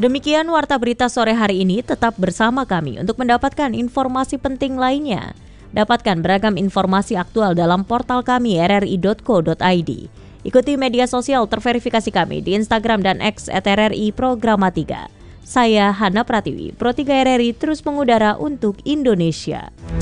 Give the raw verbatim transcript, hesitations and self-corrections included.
Demikian Warta Berita sore hari ini, tetap bersama kami untuk mendapatkan informasi penting lainnya. Dapatkan beragam informasi aktual dalam portal kami r r i dot co dot i d. Ikuti media sosial terverifikasi kami di Instagram dan X at r r i programa tiga. Saya Hana Pratiwi, Pro tiga R R I terus mengudara untuk Indonesia.